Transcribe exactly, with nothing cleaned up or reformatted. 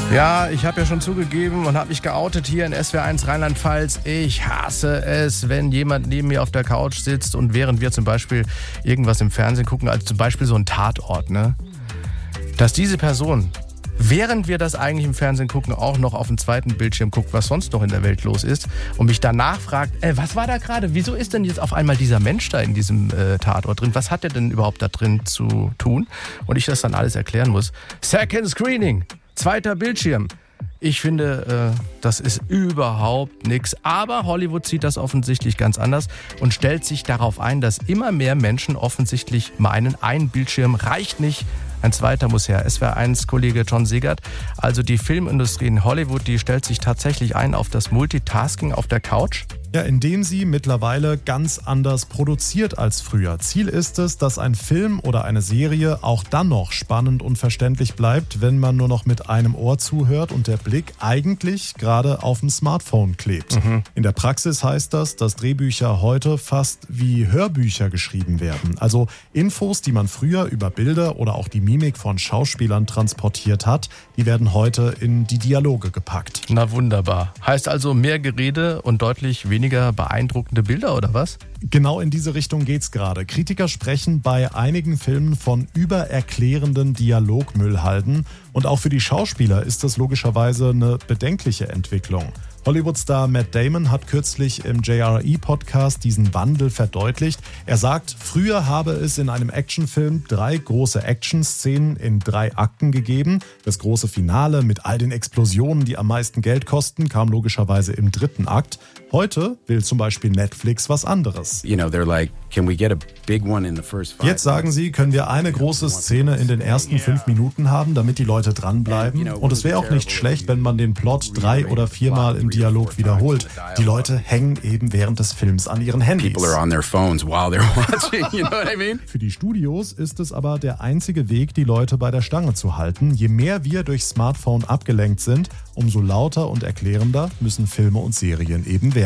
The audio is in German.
Ja, ich habe ja schon zugegeben und habe mich geoutet hier in S W R eins Rheinland-Pfalz. Ich hasse es, wenn jemand neben mir auf der Couch sitzt und während wir zum Beispiel irgendwas im Fernsehen gucken, also zum Beispiel so ein Tatort, ne? Dass diese Person, während wir das eigentlich im Fernsehen gucken, auch noch auf dem zweiten Bildschirm guckt, was sonst noch in der Welt los ist und mich danach fragt, äh, was war da gerade? Wieso ist denn jetzt auf einmal dieser Mensch da in diesem äh, Tatort drin? Was hat der denn überhaupt da drin zu tun? Und ich das dann alles erklären muss. Second Screening, zweiter Bildschirm. Ich finde, äh, das ist überhaupt nichts. Aber Hollywood sieht das offensichtlich ganz anders und stellt sich darauf ein, dass immer mehr Menschen offensichtlich meinen, ein Bildschirm reicht nicht. Ein zweiter muss her. S W R eins Kollege John Siegert. Also die Filmindustrie in Hollywood, die stellt sich tatsächlich ein auf das Multitasking auf der Couch. Ja, indem sie mittlerweile ganz anders produziert als früher. Ziel ist es, dass ein Film oder eine Serie auch dann noch spannend und verständlich bleibt, wenn man nur noch mit einem Ohr zuhört und der Blick eigentlich gerade auf dem Smartphone klebt. Mhm. In der Praxis heißt das, dass Drehbücher heute fast wie Hörbücher geschrieben werden. Also Infos, die man früher über Bilder oder auch die Mimik von Schauspielern transportiert hat, die werden heute in die Dialoge gepackt. Na wunderbar. Heißt also mehr Gerede und deutlich weniger weniger beeindruckende Bilder, oder was? Genau in diese Richtung geht's gerade. Kritiker sprechen bei einigen Filmen von übererklärenden Dialogmüllhalden. Und auch für die Schauspieler ist das logischerweise eine bedenkliche Entwicklung. Hollywood-Star Matt Damon hat kürzlich im J R E-Podcast diesen Wandel verdeutlicht. Er sagt, früher habe es in einem Actionfilm drei große Action-Szenen in drei Akten gegeben. Das große Finale mit all den Explosionen, die am meisten Geld kosten, kam logischerweise im dritten Akt. Heute will zum Beispiel Netflix was anderes. Jetzt sagen sie, können wir eine große Szene in den ersten fünf Minuten haben, damit die Leute dranbleiben. Und es wäre auch nicht schlecht, wenn man den Plot drei- oder viermal im Dialog wiederholt. Die Leute hängen eben während des Films an ihren Handys. Für die Studios ist es aber der einzige Weg, die Leute bei der Stange zu halten. Je mehr wir durch Smartphone abgelenkt sind, umso lauter und erklärender müssen Filme und Serien eben werden.